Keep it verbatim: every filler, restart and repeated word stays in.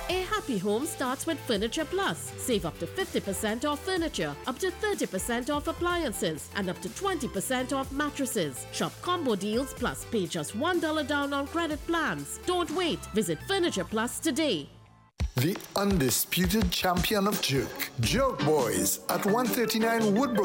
A happy home starts with Furniture Plus. Save up to fifty percent off furniture, up to thirty percent off appliances, and up to twenty percent off mattresses. Shop combo deals plus pay just one dollar down on credit plans. Don't wait. Visit Furniture Plus today. The undisputed champion of Juke. Joke Boys at one thirty-nine Woodbrook